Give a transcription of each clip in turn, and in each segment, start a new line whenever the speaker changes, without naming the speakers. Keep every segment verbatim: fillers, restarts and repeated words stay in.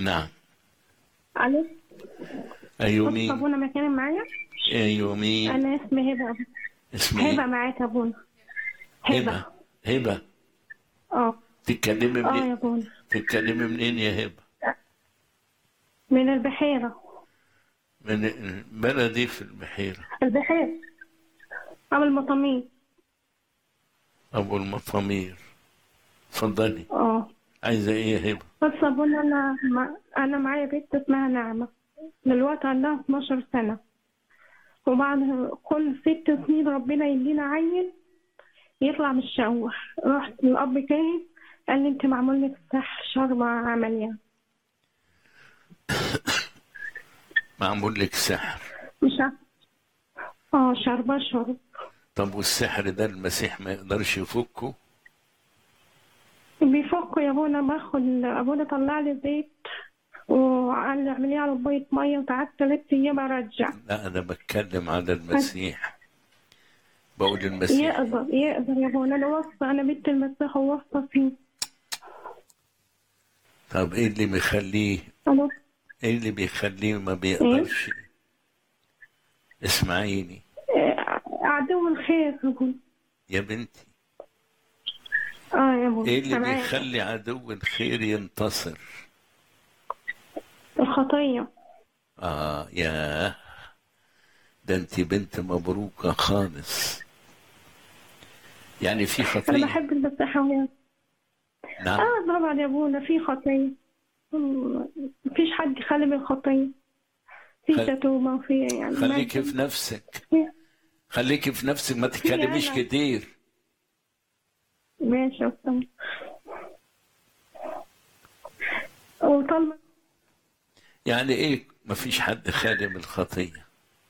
نعم.
ألو.
أيوة
بص
مين؟
أبونا مكان معايا.
أيوة مين؟
أنا اسمي هبة.
اسمي
هبة
إيه؟
معاك أبونا.
هبة.
هبة.
هبة.
اه
تتكلمي
اه
منين؟
يا أبونا.
تتكلمي منين يا هبة؟
من البحيرة.
من بلدي في البحيرة.
البحيرة. أو المطامين.
أبو المطامير. اتفضلي.
اه
عايزة إيه يا هبة؟
بص أبونا، أنا مع... أنا معايا بنت اسمها نعمة، دلوقتي عندها اتناشر سنة، وبعد كل ست سنين ربنا يدينا عيل يطلع متشوه. رحت للأب كاهن، قال لي أنت معمول لك سحر شر عملية.
معمول لك سحر؟
مش عارفة. اه شربة شرب.
طب والسحر ده المسيح ما يقدرش يفكه؟
بيفك يا ابونا، باخد ابونا طلع لي زيت وقال لي اعمليه على كوبايه ميه، وقعدت ثلاث ايام ارجع.
لا أنا بتكلم على المسيح، بقول المسيح.
يقدر يقدر يا ابونا، انا واثقه، انا بنت المسيح وواثقه فيه.
طب إيه اللي بيخليه؟
الو.
إيه اللي بيخليه ما
ايه؟
بيقدرش؟ اسمعيني
إيه، عدو الخير يا ابونا.
يا بنتي.
اه يا ابونا
ايه اللي
سامعاك.
بيخلي عدو الخير ينتصر؟
الخطيه.
اه يا ده انت بنت مبروكة خالص. يعني في
انا
خطية؟
بحب المسيح أوي.
نعم.
اه طبعا يا ابونا في خطيه. مم، مفيش حد خالي من الخطيه، في
خل...
تتوبه وفي يعني
خليكي
مجد.
في نفسك،
في
خليكي في نفسك، ما
في
تتكلميش
انا.
كتير.
ماشي يا أستاذ. وطلع.
يعني ايه ما فيش حد خالي من الخطية؟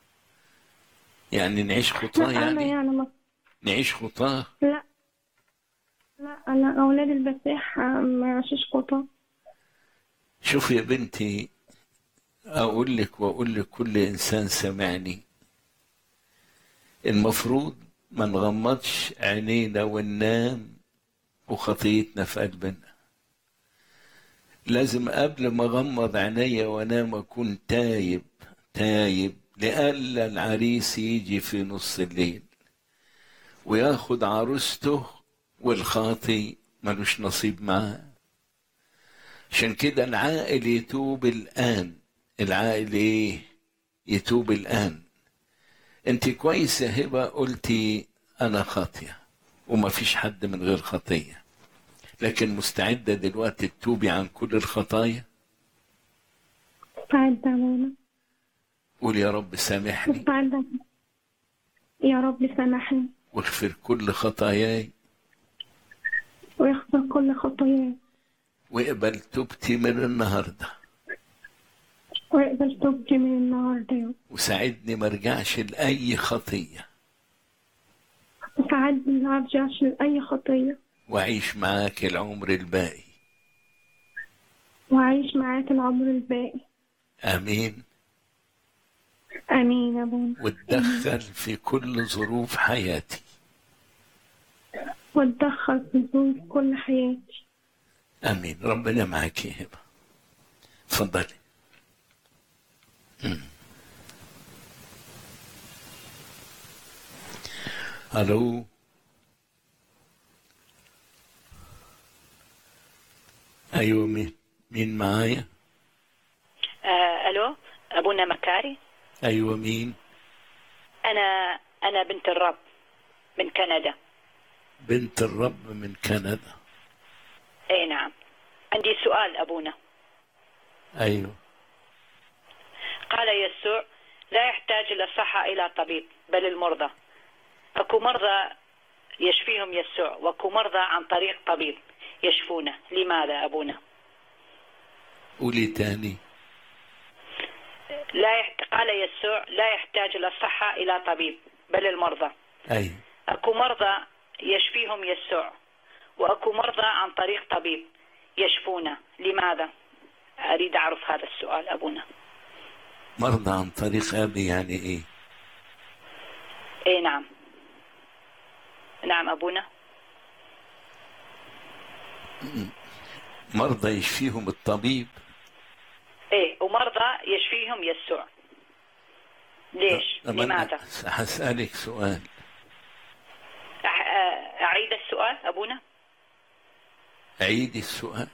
يعني نعيش
لا
خطاة؟
انا
يعني
يعني ما.
نعيش خطاة؟
لا لا انا اولاد المسيح ما يعيشوش خطا.
شوف يا بنتي، اقول لك واقول لك كل انسان سمعني، المفروض ما نغمضش عينينا وننام وخطيتنا في قلبنا. لازم قبل ما اغمض عينيا وانام اكون تايب تايب، لئلا العريس يجي في نص الليل وياخد عروسته والخاطي ملوش نصيب معاه. عشان كده العاقل يتوب الآن. العاقل ايه؟ يتوب الآن. انت كويس يا هبة قلتي انا خاطية وما فيش حد من غير خطية، لكن مستعدة دلوقتي تتوبي عن كل الخطايا؟
مستعدة يا ماما.
قول يا رب سامحني
مستعدة. يا رب سامحني
واغفر كل خطاياي
ويغفر كل خطاياي
واقبل توبتي من النهارده،
ويقبل توبتي من النهارده،
وساعدني ما ارجعش لاي خطيه،
وساعدني ما ارجعش لاي خطية،
واعيش معاك العمر الباقي.
وأعيش معاك العمر الباقي.
امين.
امين يا ابونا. امين.
واتدخل في كل ظروف حياتي.
واتدخل في ظروف كل حياتي.
امين. ربنا معاك يا هبه. اتفضلي. الو. ايوه مين؟ مين معايا؟
آه، الو ابونا مكاري.
ايوه مين؟
انا انا بنت الرب من كندا.
بنت الرب من كندا.
اي نعم. عندي سؤال ابونا.
ايوه.
قال يسوع لا يحتاج الاصحاء الى طبيب بل المرضى. اكو مرضى يشفيهم يسوع واكو مرضى عن طريق طبيب يشفونه، لماذا ابونا؟
قولي تاني.
لا يحت... قال يسوع لا يحتاج الاصحاء الى طبيب بل المرضى.
ايوه.
اكو مرضى يشفيهم يسوع واكو مرضى عن طريق طبيب يشفونه، لماذا؟ اريد اعرف هذا السؤال ابونا.
مرضى عن طريق ابي يعني ايه؟
اي نعم. نعم ابونا.
مرضى يشفيهم الطبيب.
مرضى يشفيهم يسوع. ليش؟ لماذا؟
هسألك سؤال.
أعيد السؤال أبونا؟
أعيد السؤال.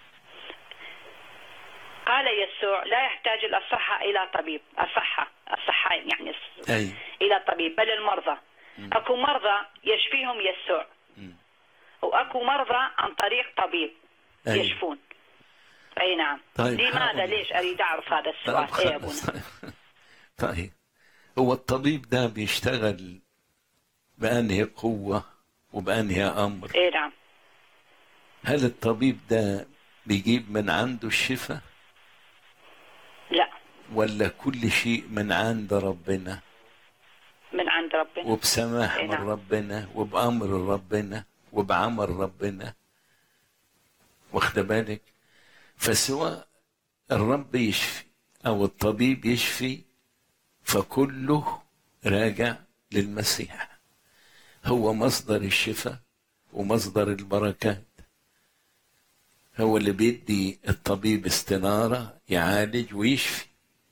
قال يسوع لا يحتاج الأصحاء إلى طبيب، أصحة أصحة يعني
أي.
إلى طبيب بل المرضى. م. أكو مرضى يشفيهم يسوع، م. وأكو مرضى عن طريق طبيب أي. يشفون. أي نعم.
طيب
لماذا؟ ليش؟ أريد أعرف هذا السؤال.
طيب
إيه أبونا؟
طيب هو الطبيب ده بيشتغل بأنهي قوة وبأنهي أمر؟
إيه نعم.
هل الطبيب ده بيجيب من عنده الشفاء؟
لا.
ولا كل شيء من عند ربنا؟
من عند ربنا
وبسماح
إيه
من
نعم.
ربنا وبأمر ربنا وبعمل ربنا. واخد بالك؟ فسواء الرب يشفي أو الطبيب يشفي فكله راجع للمسيح. هو مصدر الشفاء ومصدر البركات. هو اللي بيدي الطبيب استنارة يعالج ويشفي،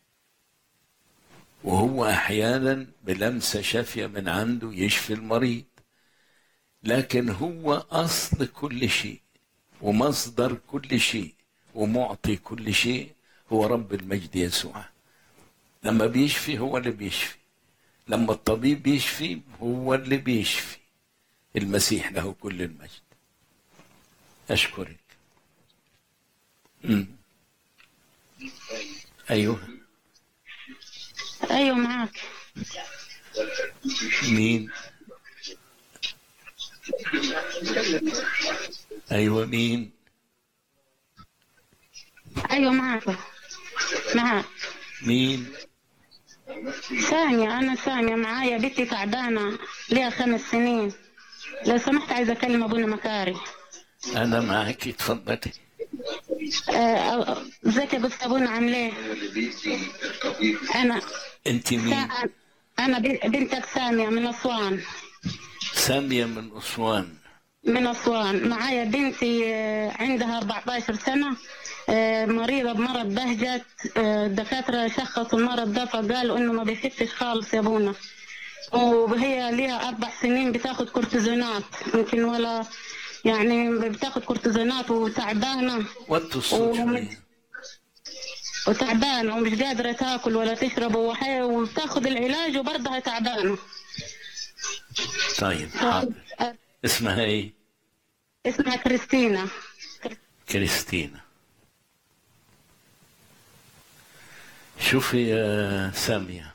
وهو أحيانا بلمسة شافية من عنده يشفي المريض. لكن هو أصل كل شيء ومصدر كل شيء ومعطي كل شيء هو رب المجد يسوع. لما بيشفي هو اللي بيشفي، لما الطبيب بيشفي هو اللي بيشفي. المسيح له كل المجد. أشكرك. امم أيوه
أيوه معك.
مين؟ أيوه مين؟
أيوه معك معك.
مين؟
سامية. أنا سامية. معايا بنتي تعبانة ليها خمس سنين، لو سمحت عايزة أكلم أبونا مكاري.
أنا معك، اتفضلي.
ازيك يا بنت أبونا، عاملة إيه؟ أنا
أنت مين؟
أنا بنتك سامية من أسوان.
سامية من أسوان.
من أسوان. معايا بنتي عندها أربعة عشر سنة، مريضة بمرض بهجت. الدكاترة شخصوا المرض ده فقالوا إنه ما بيخفش خالص يا أبونا، وهي ليها أربع سنين بتاخد كورتيزونات يمكن ولا يعني بتاخد كورتيزونات وتعبانة
وم...
وتعبانة ومش قادرة تاكل ولا تشرب وحي... وتاخد العلاج وبرضها تعبانة.
طيب حاضر. اسمها ايه؟
اسمها كريستينا.
كريستينا. شوفي يا سامية،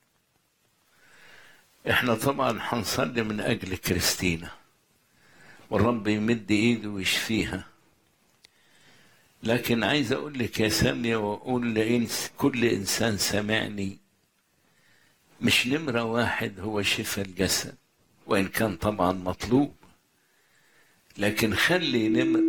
احنا طبعا هنصلي من اجل كريستينا والرب يمد ايده ويشفيها. لكن عايز اقول لك يا سامية واقول لإنس كل انسان سمعني، مش نمرة واحد هو شفاء الجسد، وان كان طبعا مطلوب، لكن خلي نمر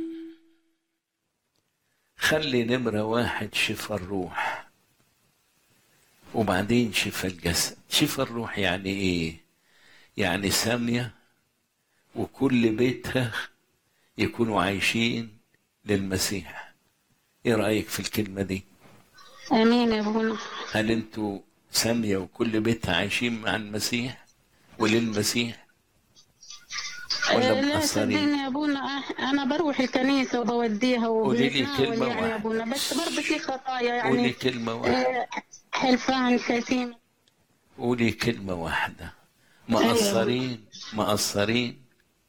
خلي نمرة واحد شفاء الروح، وبعدين شفاء الجسد. شفاء الروح يعني ايه؟ يعني سامية وكل بيتها يكونوا عايشين للمسيح. ايه رأيك في الكلمة دي؟
امين يا ابونا.
هل انتوا سامية وكل بيتها عايشين مع المسيح وللمسيح ولا مقصرين؟
لا يا ابونا، انا بروح الكنيسة وبوديها وبنتناول يعني يا ابونا، بس برضه في خطايا يعني.
قولي كلمة واحدة.
حلفان كثير.
قولي كلمة واحدة. مقصرين مقصرين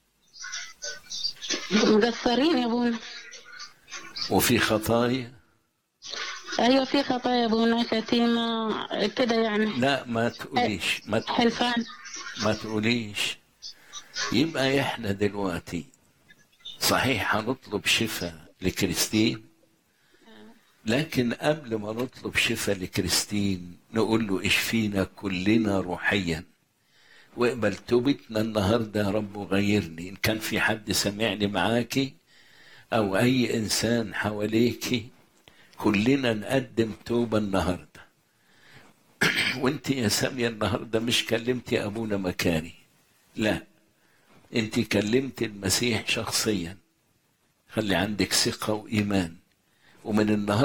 مقصرين يا ابونا.
وفي خطايا.
ايوه في خطايا يا ابونا كتيمة كده يعني.
لا ما تقوليش ما تقوليش.
حلفان
ما تقوليش. يبقى احنا دلوقتي صحيح هنطلب شفاء لكريستين، لكن قبل ما نطلب شفاء لكريستين نقول له اشفينا كلنا روحيا، واقبل توبتنا النهارده يا رب وغيرني. ان كان في حد سمعني معاكي او اي انسان حواليكي، كلنا نقدم توبة النهارده. وانت يا سامية النهارده مش كلمتي ابونا مكاري، لا، انت كلمت المسيح شخصيا. خلي عندك ثقة وإيمان، ومن النهارده